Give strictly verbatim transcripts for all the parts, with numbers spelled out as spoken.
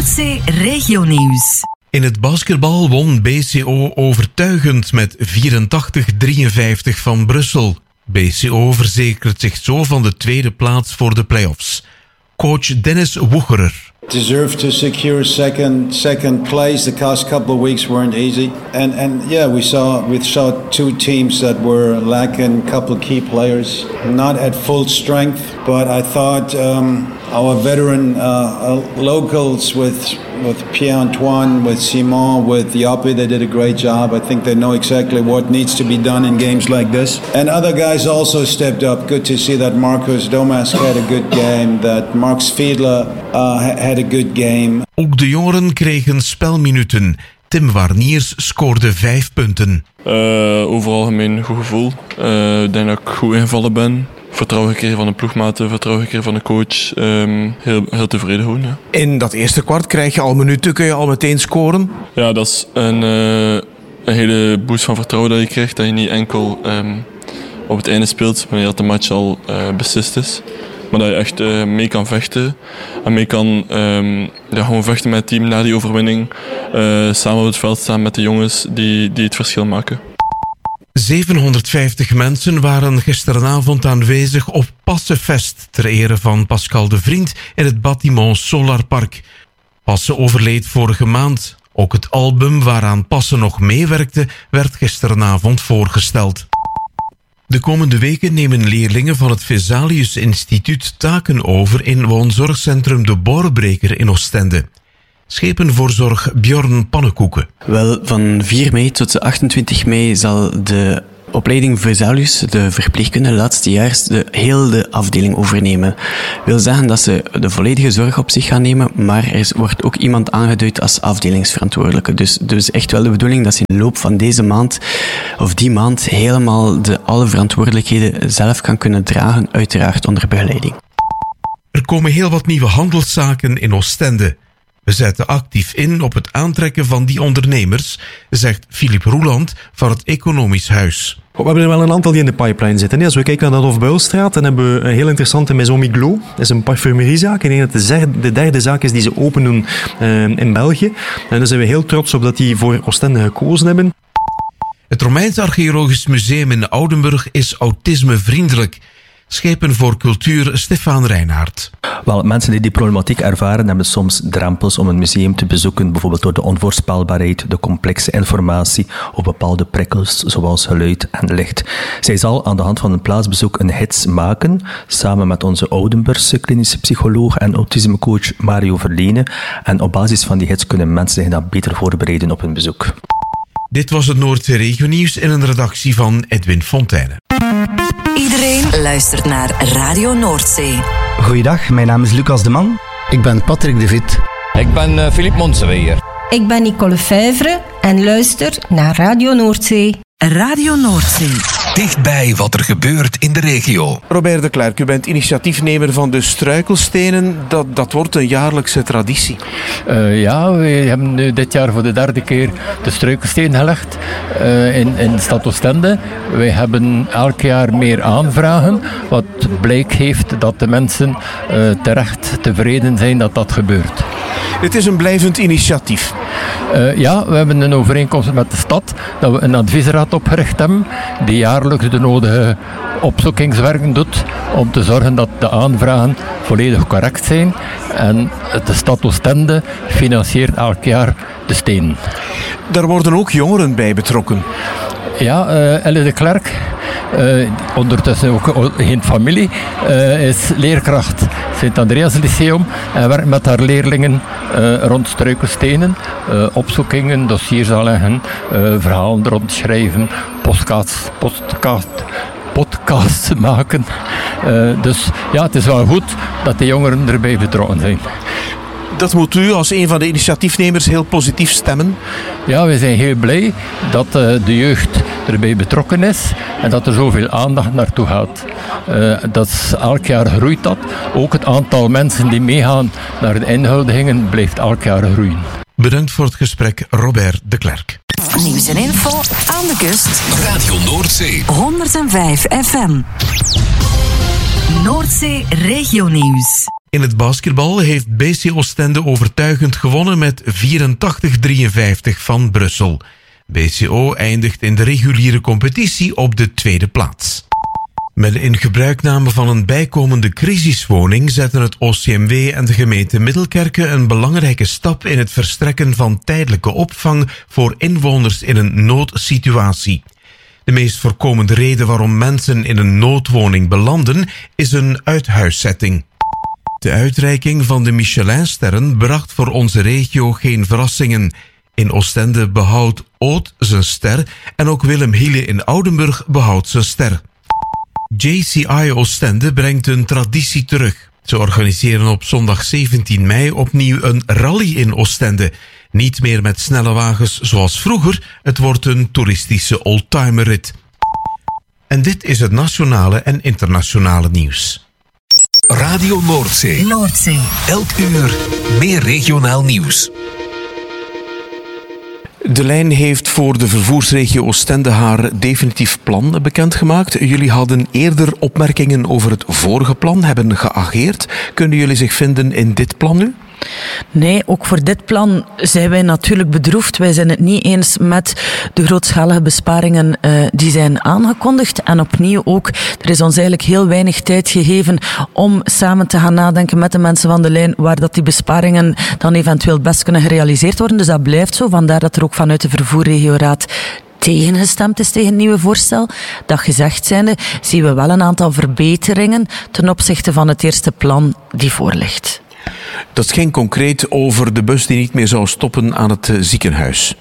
Noordzee Regionieuws. In het basketbal won B C O overtuigend met vierentachtig drieënvijftig van Brussel. B C O verzekert zich zo van de tweede plaats voor de play-offs. Coach Dennis Woegerer. Deserve to secure second second place. The past couple of weeks weren't easy, and and yeah, we saw we saw two teams that were lacking a couple of key players, not at full strength. But I thought um, our veteran uh, locals with with Pierre-Antoine, with Simon, with Joppe, they did a great job. I think they know exactly what needs to be done in games like this. And other guys also stepped up. Good to see that Marcus Domask had a good game, that Mark Fiedler uh, had a good game. Ook de jongeren kregen spelminuten. Tim Warniers scoorde vijf punten. Uh, over algemeen goed gevoel. Uh, ik denk dat ik goed ingevallen ben. Vertrouwen gekregen van de ploegmaten, vertrouwen gekregen van de coach. Um, heel, heel tevreden gewoon. Ja. In dat eerste kwart krijg je al minuten, kun je al meteen scoren? Ja, dat is een, uh, een hele boost van vertrouwen dat je krijgt. Dat je niet enkel um, op het einde speelt, wanneer dat de match al uh, beslist is. Maar dat je echt uh, mee kan vechten. En mee kan um, ja, gewoon vechten met het team na die overwinning. Uh, samen op het veld staan met de jongens die, die het verschil maken. zevenhonderdvijftig mensen waren gisteravond aanwezig op Passenfest ter ere van Pascal de Vriend in het Bâtiment Solar Park. Passen overleed vorige maand. Ook het album waaraan Passen nog meewerkte werd gisteravond voorgesteld. De komende weken nemen leerlingen van het Vesalius Instituut taken over in woonzorgcentrum De Borbreker in Oostende. Schepenvoorzorg Bjorn Pannenkoeken. Wel, van vier mei tot achtentwintig mei zal de opleiding Vesalius, de verpleegkunde laatstejaars, de heel de afdeling overnemen. Wil zeggen dat ze de volledige zorg op zich gaan nemen, maar er wordt ook iemand aangeduid als afdelingsverantwoordelijke. Dus, dus echt wel de bedoeling dat ze in de loop van deze maand of die maand helemaal de alle verantwoordelijkheden zelf kan kunnen dragen, uiteraard onder begeleiding. Er komen heel wat nieuwe handelszaken in Oostende. We zetten actief in op het aantrekken van die ondernemers, zegt Philippe Roeland van het Economisch Huis. We hebben er wel een aantal die in de pipeline zitten. Als we kijken naar de Hofbuilstraat, dan hebben we een heel interessante Maison Miglos. Dat is een parfumeriezaak. Ik denk dat het de derde zaak is die ze open doen uh, in België. En daar zijn we heel trots op dat die voor Oostende gekozen hebben. Het Romeins Archeologisch Museum in Oudenburg is autismevriendelijk. Schepen voor cultuur Stefan Reinhardt. Wel, mensen die die problematiek ervaren hebben soms drempels om een museum te bezoeken, bijvoorbeeld door de onvoorspelbaarheid, de complexe informatie of bepaalde prikkels zoals geluid en licht. Zij zal aan de hand van een plaatsbezoek een gids maken, samen met onze Oudenburgse klinische psycholoog en autismecoach Mario Verlene. En op basis van die gids kunnen mensen zich dan beter voorbereiden op hun bezoek. Dit was het Noordzee Regionieuws in een redactie van Edwin Fontijne. Iedereen luistert naar Radio Noordzee. Goeiedag, mijn naam is Lucas de Man. Ik ben Patrick de Vit. Ik ben uh, Philippe Monseweer. Ik ben Nicole Vijvre en luister naar Radio Noordzee. Radio Noordzee. Dichtbij wat er gebeurt in de regio. Robert de Klerk, u bent initiatiefnemer van de Struikelstenen. Dat, dat wordt een jaarlijkse traditie. Uh, ja, we hebben nu dit jaar voor de derde keer de Struikelsteen gelegd uh, in, in de stad Oostende. Wij hebben elk jaar meer aanvragen, wat blijk heeft dat de mensen uh, terecht tevreden zijn dat dat gebeurt. Dit is een blijvend initiatief. Uh, ja, we hebben een overeenkomst met de stad dat we een adviesraad opgericht hebben die jaarlijks de nodige opzoekingswerken doet om te zorgen dat de aanvragen volledig correct zijn. En de stad Oostende financiert elk jaar de stenen. Daar worden ook jongeren bij betrokken. Ja, uh, Elle de Klerk, uh, ondertussen ook geen familie, uh, is leerkracht Sint-Andreas Lyceum en werkt met haar leerlingen uh, rond struikelstenen, uh, opzoekingen, dossiers aanleggen, uh, verhalen rondschrijven, podcasts, podcast, podcasts maken. Uh, dus ja, het is wel goed dat de jongeren erbij betrokken zijn. Dat moet u als een van de initiatiefnemers heel positief stemmen. Ja, we zijn heel blij dat uh, de jeugd erbij betrokken is en dat er zoveel aandacht naartoe gaat. Uh, dat is, elk jaar groeit dat. Ook het aantal mensen die meegaan naar de inhuldigingen blijft elk jaar groeien. Bedankt voor het gesprek, Robert de Klerk. Nieuws en info aan de kust. Radio Noordzee. honderdvijf F M. Noordzee Regionieuws. In het basketbal heeft B C Oostende overtuigend gewonnen met vierentachtig drieënvijftig van Brussel. B C O eindigt in de reguliere competitie op de tweede plaats. Met de ingebruikname van een bijkomende crisiswoning zetten het O C M W en de gemeente Middelkerke een belangrijke stap in het verstrekken van tijdelijke opvang voor inwoners in een noodsituatie. De meest voorkomende reden waarom mensen in een noodwoning belanden is een uithuiszetting. De uitreiking van de Michelinsterren bracht voor onze regio geen verrassingen. In Oostende behoudt Oud zijn ster en ook Willem Hiele in Oudenburg behoudt zijn ster. J C I Oostende brengt een traditie terug. Ze organiseren op zondag zeventien mei opnieuw een rally in Oostende. Niet meer met snelle wagens zoals vroeger, het wordt een toeristische oldtimerrit. En dit is het nationale en internationale nieuws. Radio Noordzee. Noordzee. Elk uur meer regionaal nieuws. De lijn heeft voor de vervoersregio Oostende haar definitief plan bekendgemaakt. Jullie hadden eerder opmerkingen over het vorige plan, hebben geageerd. Kunnen jullie zich vinden in dit plan nu? Nee, ook voor dit plan zijn wij natuurlijk bedroefd. Wij zijn het niet eens met de grootschalige besparingen uh, die zijn aangekondigd. En opnieuw ook, er is ons eigenlijk heel weinig tijd gegeven om samen te gaan nadenken met de mensen van de lijn waar dat die besparingen dan eventueel best kunnen gerealiseerd worden. Dus dat blijft zo. Vandaar dat er ook vanuit de vervoerregioraad tegengestemd is tegen het nieuwe voorstel. Dat gezegd zijnde, zien we wel een aantal verbeteringen ten opzichte van het eerste plan die voorligt. Dat ging concreet over de bus die niet meer zou stoppen aan het ziekenhuis.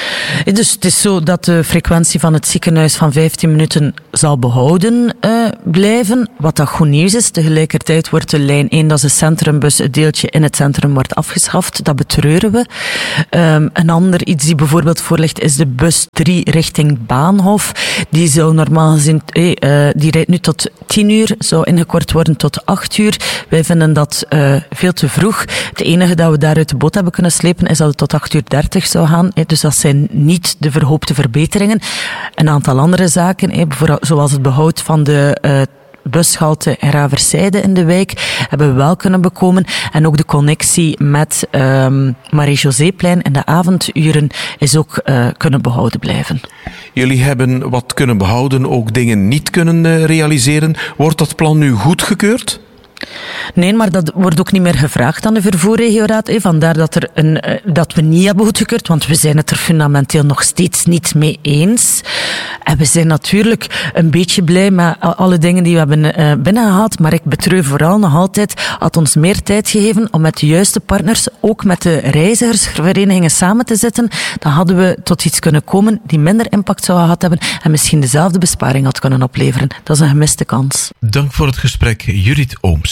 Dus het is zo dat de frequentie van het ziekenhuis van vijftien minuten zal behouden uh, blijven. Wat dat goed nieuws is. Tegelijkertijd wordt de lijn één, dat is de centrumbus, het deeltje in het centrum wordt afgeschaft. Dat betreuren we. Um, een ander iets die bijvoorbeeld voorligt is de bus drie richting Baanhof. Die zou normaal gezien, eh, uh, die rijdt nu tot tien uur, zou ingekort worden tot acht uur. Wij vinden dat uh, veel te vroeg. Het enige dat we daar uit de boot hebben kunnen slepen is dat het tot acht uur dertig zou gaan. Dus dat zijn niet de verhoopte verbeteringen. Een aantal andere zaken, zoals het behoud van de uh, bushalte in Raverzijde in de wijk, hebben we wel kunnen bekomen. En ook de connectie met um, Marie-Joséplein in de avonduren is ook uh, kunnen behouden blijven. Jullie hebben wat kunnen behouden, ook dingen niet kunnen uh, realiseren. Wordt dat plan nu goedgekeurd? Nee, maar dat wordt ook niet meer gevraagd aan de vervoerregioraad. Eh. Vandaar dat, er een, dat we niet hebben goedgekeurd, want we zijn het er fundamenteel nog steeds niet mee eens. En we zijn natuurlijk een beetje blij met alle dingen die we hebben uh, binnengehaald, maar ik betreur vooral nog altijd, had ons meer tijd gegeven om met de juiste partners, ook met de reizigersverenigingen samen te zitten, dan hadden we tot iets kunnen komen die minder impact zou gehad hebben en misschien dezelfde besparing had kunnen opleveren. Dat is een gemiste kans. Dank voor het gesprek, Judith Ooms.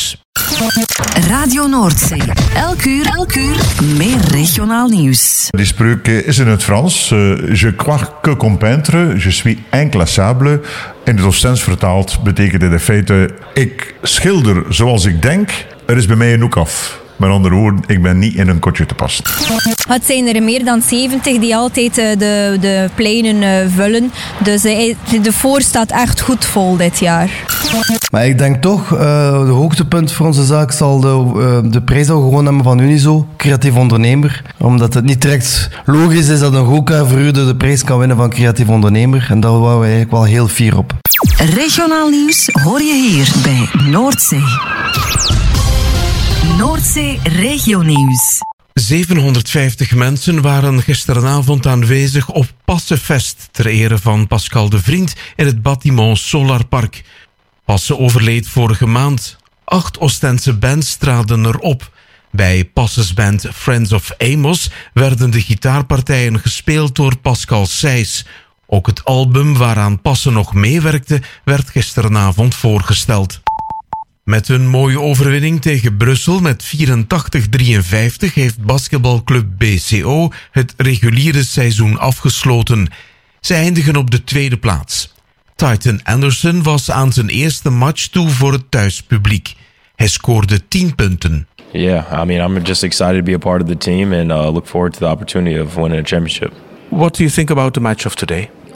Radio Noordzee. Elk uur, elk uur meer regionaal nieuws. Die spreuk is in het Frans. Uh, je crois que comme peintre, je suis inclassable. In het Oostends vertaald betekent dit in feite: ik schilder zoals ik denk. Er is bij mij een hoek af. Met andere woorden, ik ben niet in een kotje te passen. Het zijn er meer dan zeventig die altijd de, de pleinen vullen. Dus de voor staat echt goed vol dit jaar. Maar ik denk toch, uh, de hoogtepunt voor onze zaak zal de, uh, de prijs al gewoon hebben van Unizo, creatief ondernemer. Omdat het niet direct logisch is dat een Roka voor u de prijs kan winnen van creatief ondernemer. En daar waren we eigenlijk wel heel fier op. Regionaal nieuws hoor je hier bij Noordzee. Noordzee Regionieuws. zevenhonderdvijftig mensen waren gisteravond aanwezig op Passefest ter ere van Pascal de Vriend in het bâtiment Solarpark. Passe overleed vorige maand. Acht Oostense bands traden erop. Bij Passes band Friends of Amos werden de gitaarpartijen gespeeld door Pascal Seys. Ook het album waaraan Passe nog meewerkte werd gisteravond voorgesteld. Met een mooie overwinning tegen Brussel met vierentachtig drieënvijftig heeft basketbalclub B C O het reguliere seizoen afgesloten. Ze eindigen op de tweede plaats. Titan Anderson was aan zijn eerste match toe voor het thuispubliek. Hij scoorde tien punten. Yeah, I mean, I'm just excited to be a part of the team and uh, look forward to the opportunity of winning a championship. What do you think about the match of today?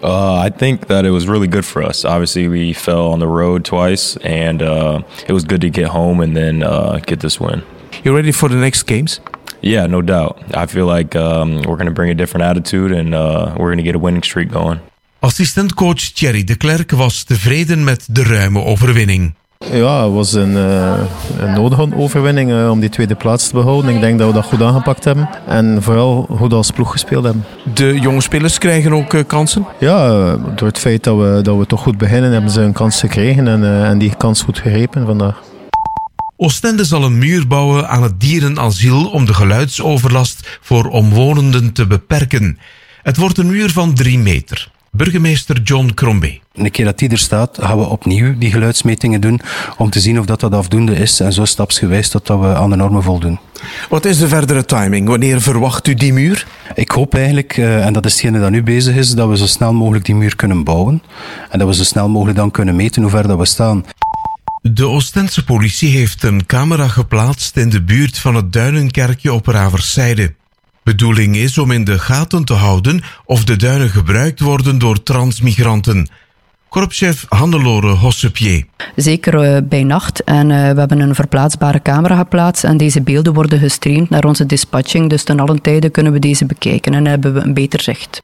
Uh, I think that it was really good for us. Obviously, we fell on the road twice, and uh, it was good to get home and then uh, get this win. You ready for the next games? Yeah, no doubt. I feel like um, we're going to bring a different attitude, and uh, we're going to get a winning streak going. Assistentcoach Thierry de Klerk was tevreden met de ruime overwinning. Ja, het was een, uh, een nodige overwinning uh, om die tweede plaats te behouden. Ik denk dat we dat goed aangepakt hebben. En vooral goed als ploeg gespeeld hebben. De jonge spelers krijgen ook uh, kansen? Ja, uh, door het feit dat we, dat we toch goed beginnen, hebben ze een kans gekregen. En, uh, en die kans goed gegrepen vandaag. Oostende zal een muur bouwen aan het dierenasiel om de geluidsoverlast voor omwonenden te beperken. Het wordt een muur van drie meter. Burgemeester John Crombie. Een keer dat die er staat, gaan we opnieuw die geluidsmetingen doen om te zien of dat, dat afdoende is en zo stapsgewijs totdat we aan de normen voldoen. Wat is de verdere timing? Wanneer verwacht u die muur? Ik hoop eigenlijk, en dat is hetgene dat nu bezig is, dat we zo snel mogelijk die muur kunnen bouwen en dat we zo snel mogelijk dan kunnen meten hoe ver dat we staan. De Oostense politie heeft een camera geplaatst in de buurt van het Duinenkerkje op Raverszijde. Bedoeling is om in de gaten te houden of de duinen gebruikt worden door transmigranten. Korpschef Hannelore Hossepier. Zeker uh, bij nacht. En uh, we hebben een verplaatsbare camera geplaatst. En deze beelden worden gestreamd naar onze dispatching. Dus ten allen tijde kunnen we deze bekijken en hebben we een beter zicht.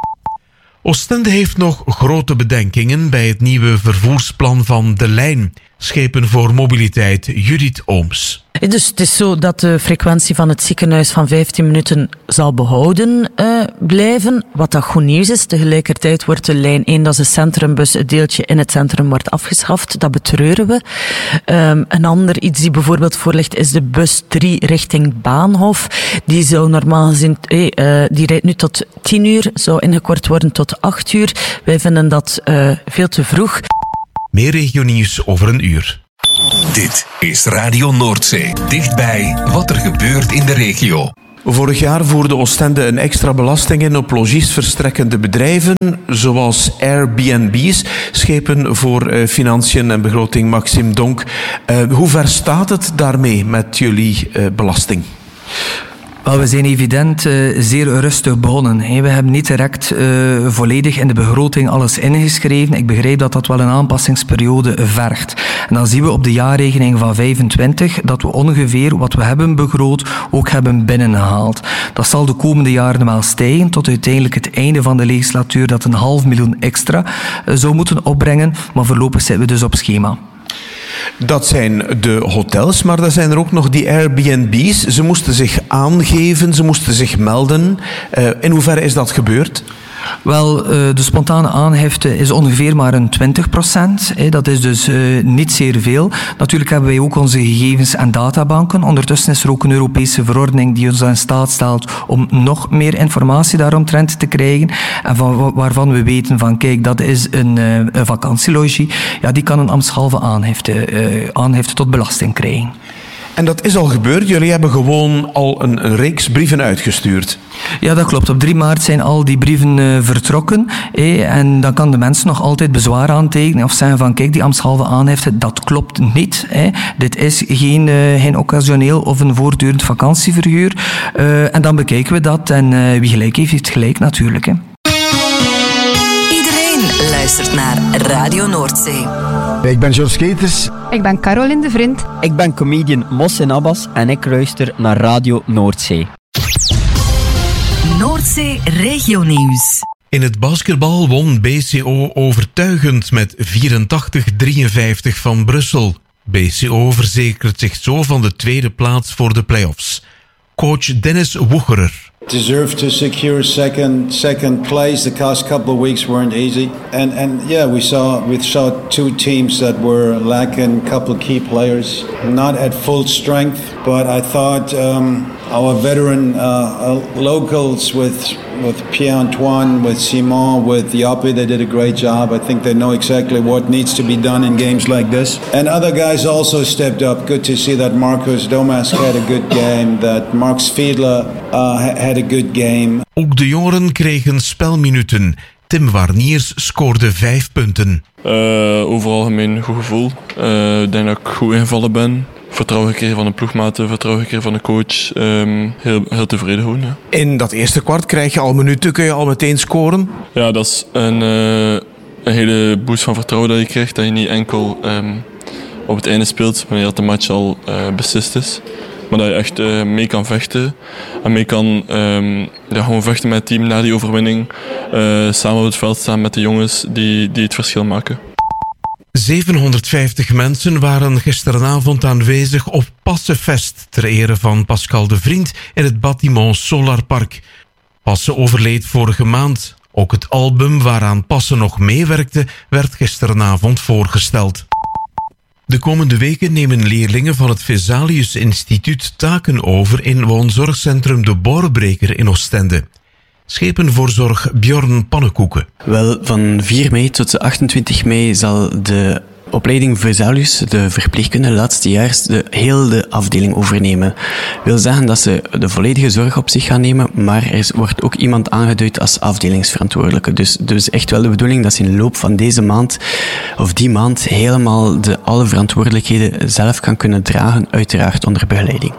Oostende heeft nog grote bedenkingen bij het nieuwe vervoersplan van De Lijn. Schepen voor mobiliteit, Judith Ooms. Dus het is zo dat de frequentie van het ziekenhuis van vijftien minuten zal behouden uh, blijven. Wat dat goed nieuws is. Tegelijkertijd wordt de lijn één, dat is de centrumbus, het deeltje in het centrum wordt afgeschaft. Dat betreuren we. Um, een ander iets die bijvoorbeeld voor ligt is de bus drie richting Baanhof. Die zou normaal gezien, hey, uh, die rijdt nu tot tien uur, zou ingekort worden tot acht uur. Wij vinden dat uh, veel te vroeg. Meer regionieuws over een uur. Dit is Radio Noordzee. Dichtbij wat er gebeurt in de regio. Vorig jaar voerde Oostende een extra belasting in op logiesverstrekkende bedrijven, zoals Airbnb's, schepen voor uh, financiën en begroting Maxime Donk. Uh, hoe ver staat het daarmee met jullie uh, belasting? Wel, we zijn evident uh, zeer rustig begonnen. He. We hebben niet direct uh, volledig in de begroting alles ingeschreven. Ik begrijp dat dat wel een aanpassingsperiode vergt. En dan zien we op de jaarrekening van vijfentwintig dat we ongeveer wat we hebben begroot ook hebben binnengehaald. Dat zal de komende jaren wel stijgen tot uiteindelijk het einde van de legislatuur dat een half miljoen extra uh, zou moeten opbrengen. Maar voorlopig zitten we dus op schema. Dat zijn de hotels, maar er zijn er ook nog die Airbnb's. Ze moesten zich aangeven, ze moesten zich melden. Uh, in hoeverre is dat gebeurd? Wel, de spontane aangifte is ongeveer maar een twintig procent. Dat is dus niet zeer veel. Natuurlijk hebben wij ook onze gegevens en databanken. Ondertussen is er ook een Europese verordening die ons in staat stelt om nog meer informatie daaromtrent te krijgen. En van, waarvan we weten van, kijk, dat is een, een vakantielogie. Ja, die kan een ambtshalve aangifte, aangifte tot belasting krijgen. En dat is al gebeurd. Jullie hebben gewoon al een, een reeks brieven uitgestuurd. Ja, dat klopt. Op drie maart zijn al die brieven uh, vertrokken. Eh, en dan kan de mensen nog altijd bezwaar aantekenen of zeggen van kijk, die ambtshalve aangifte, dat klopt niet. Eh. Dit is geen, uh, geen occasioneel of een voortdurend vakantieverhuur. Uh, en dan bekijken we dat en uh, wie gelijk heeft, heeft gelijk natuurlijk. Eh. Iedereen luistert naar Radio Noordzee. Ik ben George Keters. Ik ben Caroline de Vriend. Ik ben comedian Mohsin Abbas en ik luister naar Radio Noordzee. Noordzee Regionieuws. In het basketbal won B C O overtuigend met vierentachtig drieënvijftig van Brussel. B C O verzekert zich zo van de tweede plaats voor de play-offs. Coach Dennis Woegerer. Deserved to secure second second place. The past couple of weeks weren't easy, and and yeah, we saw we saw two teams that were lacking a couple of key players, not at full strength. But I thought um, our veteran uh, locals with with Pierre Antoine, with Simon, with Yapi, they did a great job. I think they know exactly what needs to be done in games like this. And other guys also stepped up. Good to see that Marcus Domask had a good game. That Mark Fiedler uh, had a good game. Ook de jongeren kregen spelminuten. Tim Warniers scoorde vijf punten. Uh, overal gemeen goed gevoel. Uh, ik denk dat ik goed ingevallen ben. vertrouwen gekregen van de ploegmaten, vertrouwen gekregen van de coach. Um, heel, heel tevreden gewoon. Ja. In dat eerste kwart krijg je al minuten, kun je al meteen scoren? Ja, dat is een, uh, een hele boost van vertrouwen dat je krijgt. Dat je niet enkel um, op het einde speelt, wanneer dat de match al uh, beslist is. Maar dat je echt uh, mee kan vechten. En mee kan um, ja, gewoon vechten met het team na die overwinning. Uh, samen op het veld staan met de jongens die, die het verschil maken. zevenhonderdvijftig mensen waren gisteravond aanwezig op Passefest ter ere van Pascal de Vriend in het bâtiment Solarpark. Passe overleed vorige maand. Ook het album waaraan Passe nog meewerkte werd gisteravond voorgesteld. De komende weken nemen leerlingen van het Vesalius Instituut taken over in woonzorgcentrum De Borbreker in Oostende. Schepenvoorzorg Bjorn Pannenkoeken. Wel, van vier mei tot achtentwintig mei zal de opleiding Vesalius, de verpleegkunde laatstejaars, de hele afdeling overnemen. Wil zeggen dat ze de volledige zorg op zich gaan nemen, maar er wordt ook iemand aangeduid als afdelingsverantwoordelijke. Dus het is echt wel de bedoeling dat ze in de loop van deze maand, of die maand, helemaal de, alle verantwoordelijkheden zelf gaan kunnen dragen, uiteraard onder begeleiding.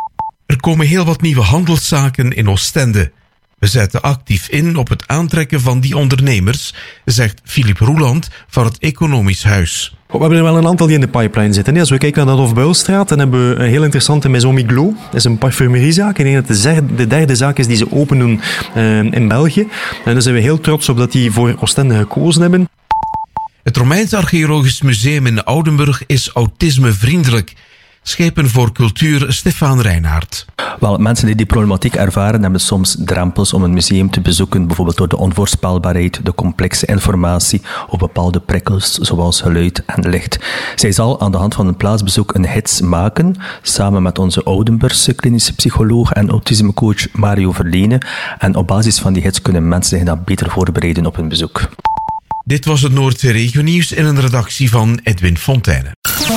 Er komen heel wat nieuwe handelszaken in Oostende. We zetten actief in op het aantrekken van die ondernemers, zegt Philip Roeland van het Economisch Huis. We hebben er wel een aantal die in de pipeline zitten. Als we kijken naar de Adolf-Builstraat, dan hebben we een heel interessante Maison Miglos. Dat is een parfumeriezaak. Ik denk dat het de derde zaak is die ze open doen uh, in België. En daar zijn we heel trots op dat die voor Oostende gekozen hebben. Het Romeins Archeologisch Museum in Oudenburg is autismevriendelijk. Schepen voor cultuur Stefan Reinhaert. Wel, mensen die die problematiek ervaren hebben soms drempels om een museum te bezoeken, bijvoorbeeld door de onvoorspelbaarheid, de complexe informatie of bepaalde prikkels zoals geluid en licht. Zij zal aan de hand van een plaatsbezoek een gids maken, samen met onze Oudenburgse klinische psycholoog en autismecoach Mario Verlene. En op basis van die gids kunnen mensen zich dan beter voorbereiden op een bezoek. Dit was het Noordzee Regionieuws in een redactie van Edwin Fontijnen.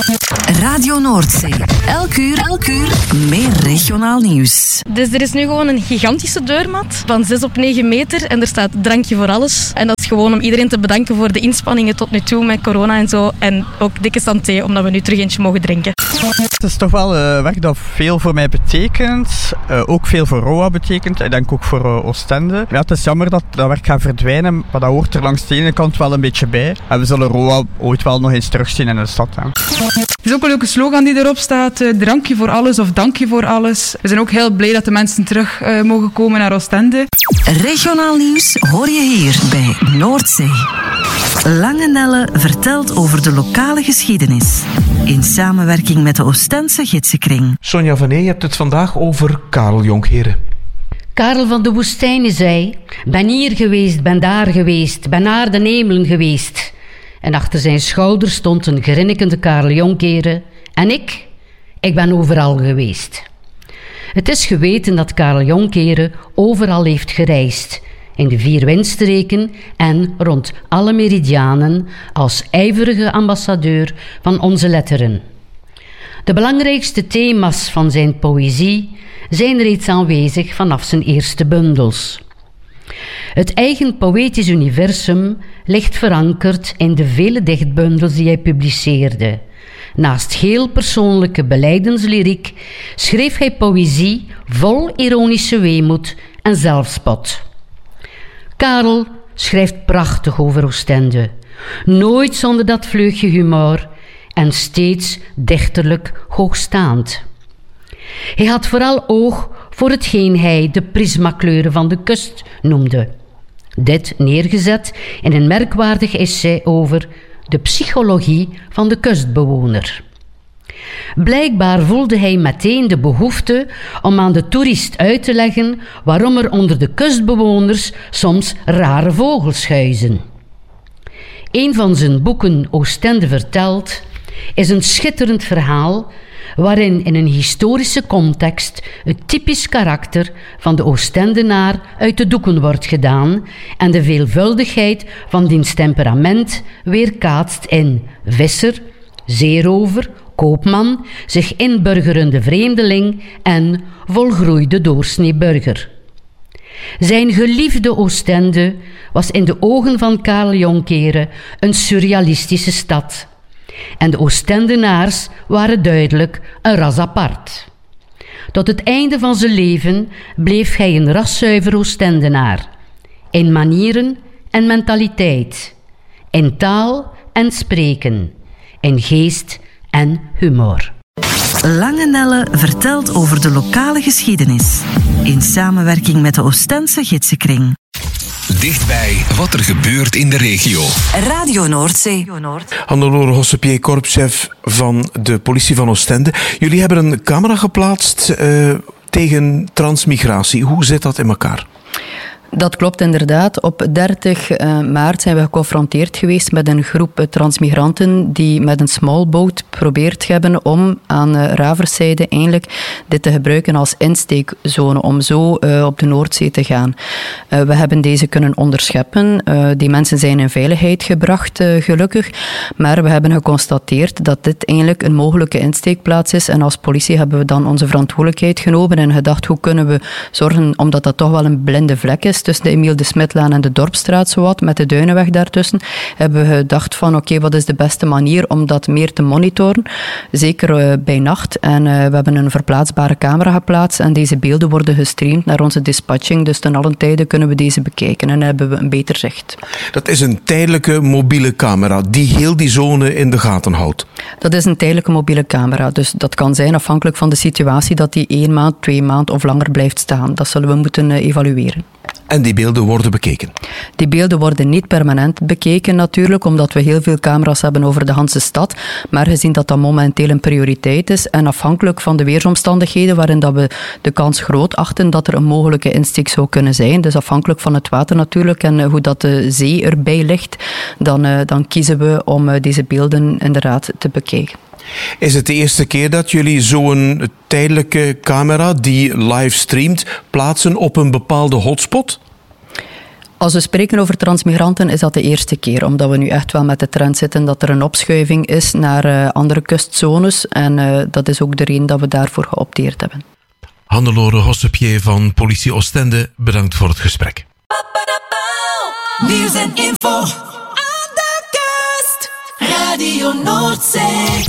Radio Noordzee. Elk uur, elk uur meer regionaal nieuws. Dus er is nu gewoon een gigantische deurmat van zes op negen meter en er staat drankje voor alles. En dat is gewoon om iedereen te bedanken voor de inspanningen tot nu toe met corona en zo. En ook dikke santé, omdat we nu terug eentje mogen drinken. Het is toch wel uh, werk dat veel voor mij betekent. Uh, ook veel voor R O A betekent. Ik denk ook voor uh, Oostende. Ja, het is jammer dat dat werk gaat verdwijnen, maar dat hoort er langs de ene kant wel een beetje bij. En we zullen R O A ooit wel nog eens terugzien in de stad. Hè. Het is ook een leuke slogan die erop staat. Uh, drankje voor alles of dankje voor alles. We zijn ook heel blij dat de mensen terug uh, mogen komen naar Oostende. Regionaal nieuws hoor je hier bij Noordzee. Lange Nelle vertelt over de lokale geschiedenis. In samenwerking met de Oostense Gidsenkring. Sonja van Ee, je hebt het vandaag over Karel Jonkheren. Karel van de Woestijnen zei: ben hier geweest, ben daar geweest, ben naar de hemelen geweest. En achter zijn schouder stond een grinnikende Karel Jonkheren. En ik? Ik ben overal geweest. Het is geweten dat Karel Jonkheren overal heeft gereisd. In de vier windstreken en rond alle meridianen als ijverige ambassadeur van onze letteren. De belangrijkste thema's van zijn poëzie zijn reeds aanwezig vanaf zijn eerste bundels. Het eigen poëtisch universum ligt verankerd in de vele dichtbundels die hij publiceerde. Naast heel persoonlijke belijdenslyriek schreef hij poëzie vol ironische weemoed en zelfspot. Karel schrijft prachtig over Oostende, nooit zonder dat vleugje humor en steeds dichterlijk hoogstaand. Hij had vooral oog voor hetgeen hij de prismakleuren van de kust noemde. Dit neergezet in een merkwaardig essay over de psychologie van de kustbewoner. Blijkbaar voelde hij meteen de behoefte om aan de toerist uit te leggen waarom er onder de kustbewoners soms rare vogels huizen. Een van zijn boeken, Oostende vertelt, is een schitterend verhaal waarin in een historische context het typisch karakter van de Oostendenaar uit de doeken wordt gedaan en de veelvuldigheid van diens temperament weerkaatst in visser, zeerover, koopman, zich inburgerende vreemdeling en volgroeide doorsnee burger. Zijn geliefde Oostende was in de ogen van Karel Jonkheren een surrealistische stad. En de Oostendenaars waren duidelijk een ras apart. Tot het einde van zijn leven bleef hij een raszuiver Oostendenaar. In manieren en mentaliteit. In taal en spreken. In geest en humor. Lange Nelle vertelt over de lokale geschiedenis. In samenwerking met de Oostense Gidsenkring. Dichtbij wat er gebeurt in de regio. Radio Noordzee. Hannelore Hossepier, korpschef van de politie van Oostende. Jullie hebben een camera geplaatst uh, tegen transmigratie. Hoe zit dat in elkaar? Dat klopt inderdaad. Op dertig maart zijn we geconfronteerd geweest met een groep transmigranten die met een smallboat probeerd hebben om aan Raverszijde eigenlijk dit te gebruiken als insteekzone, om zo uh, op de Noordzee te gaan. Uh, we hebben deze kunnen onderscheppen. Uh, die mensen zijn in veiligheid gebracht, uh, gelukkig. Maar we hebben geconstateerd dat dit eigenlijk een mogelijke insteekplaats is. En als politie hebben we dan onze verantwoordelijkheid genomen en gedacht, hoe kunnen we zorgen, omdat dat toch wel een blinde vlek is, tussen de Emiel de Smitlaan en de Dorpstraat, zowat, met de Duinenweg daartussen, hebben we gedacht van oké, okay, wat is de beste manier om dat meer te monitoren, zeker uh, bij nacht. En uh, we hebben een verplaatsbare camera geplaatst en deze beelden worden gestreamd naar onze dispatching, dus ten allen tijde kunnen we deze bekijken en hebben we een beter zicht. Dat is een tijdelijke mobiele camera die heel die zone in de gaten houdt? Dat is een tijdelijke mobiele camera, dus dat kan zijn afhankelijk van de situatie dat die één maand, twee maanden of langer blijft staan. Dat zullen we moeten uh, evalueren. En die beelden worden bekeken? Die beelden worden niet permanent bekeken natuurlijk, omdat we heel veel camera's hebben over de hele stad. Maar gezien dat dat momenteel een prioriteit is en afhankelijk van de weersomstandigheden waarin dat we de kans groot achten dat er een mogelijke insteek zou kunnen zijn, dus afhankelijk van het water natuurlijk en hoe dat de zee erbij ligt, dan, uh, dan kiezen we om uh, deze beelden inderdaad te bekijken. Is het de eerste keer dat jullie zo'n tijdelijke camera die live streamt plaatsen op een bepaalde hotspot? Als we spreken over transmigranten is dat de eerste keer, omdat we nu echt wel met de trend zitten dat er een opschuiving is naar uh, andere kustzones en uh, dat is ook de reden dat we daarvoor geopteerd hebben. Hannelore Hossepier van Politie Oostende, bedankt voor het gesprek. Nieuws en info aan de kust. Radio Noordzee.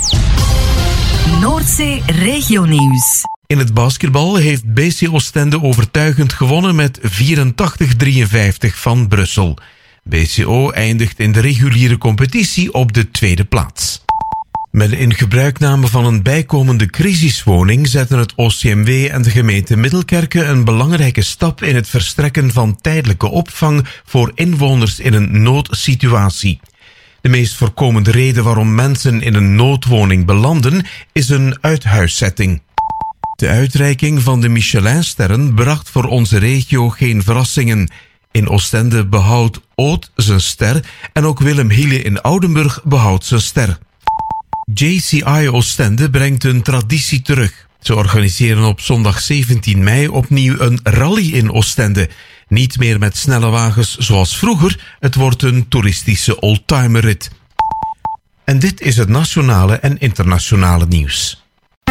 Noordzee Regionieuws. In het basketbal heeft B C Oostende overtuigend gewonnen met vierentachtig drieënvijftig van Brussel. B C O eindigt in de reguliere competitie op de tweede plaats. Met de ingebruikname van een bijkomende crisiswoning zetten het O C M W en de gemeente Middelkerke een belangrijke stap in het verstrekken van tijdelijke opvang voor inwoners in een noodsituatie. De meest voorkomende reden waarom mensen in een noodwoning belanden is een uithuiszetting. De uitreiking van de Michelinsterren bracht voor onze regio geen verrassingen. In Oostende behoudt Oud zijn ster en ook Willem Hiele in Oudenburg behoudt zijn ster. J C I Oostende brengt een traditie terug. Ze organiseren op zondag zeventien mei opnieuw een rally in Oostende. Niet meer met snelle wagens zoals vroeger, het wordt een toeristische oldtimerrit. En dit is het nationale en internationale nieuws.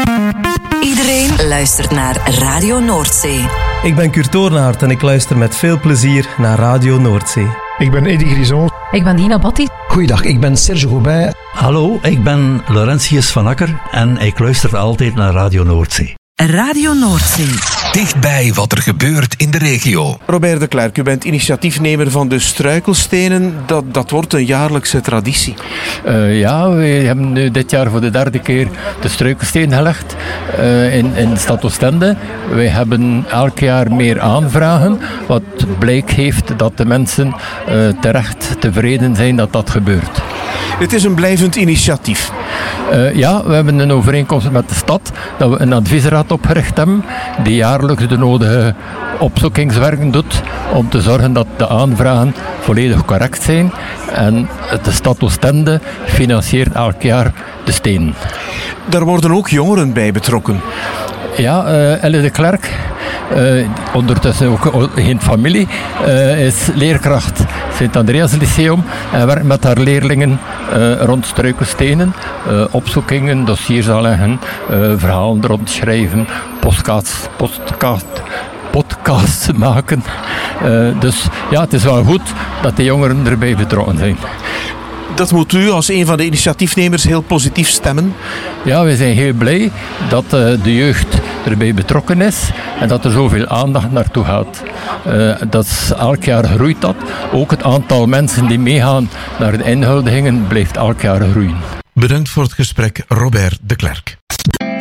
Iedereen luistert naar Radio Noordzee. Ik ben Kurt Toornaert en ik luister met veel plezier naar Radio Noordzee. Ik ben Eddy Grison. Ik ben Dina Batti. Goeiedag, ik ben Serge Goubin. Hallo, ik ben Laurentius van Akker en ik luister altijd naar Radio Noordzee. Radio Noordzee. Dichtbij wat er gebeurt in de regio. Robert de Klerk, u bent initiatiefnemer van de Struikelstenen. Dat, dat wordt een jaarlijkse traditie. Uh, ja, we hebben nu dit jaar voor de derde keer de Struikelsteen gelegd uh, in, in de stad Oostende. Wij hebben elk jaar meer aanvragen, wat blijk heeft dat de mensen uh, terecht tevreden zijn dat dat gebeurt. Dit is een blijvend initiatief. Uh, ja, we hebben een overeenkomst met de stad dat we een adviesraad opgericht hebben die jaarlijks de nodige opzoekingswerken doet om te zorgen dat de aanvragen volledig correct zijn. En de stad Oostende financiert elk jaar de stenen. Daar worden ook jongeren bij betrokken. Ja, uh, Elle de Klerk, uh, ondertussen ook geen familie, uh, is leerkracht Sint-Andreas Lyceum en werkt met haar leerlingen uh, rond struikelstenen, uh, opzoekingen, dossiers aanleggen, uh, verhalen rondschrijven, podcasts, podcast, podcasts maken. Uh, dus ja, het is wel goed dat de jongeren erbij betrokken zijn. Dat moet u als een van de initiatiefnemers heel positief stemmen. Ja, we zijn heel blij dat uh, de jeugd erbij betrokken is en dat er zoveel aandacht naartoe gaat. Uh, dat is, elk jaar groeit dat. Ook het aantal mensen die meegaan naar de inhuldigingen blijft elk jaar groeien. Bedankt voor het gesprek, Robert de Klerk.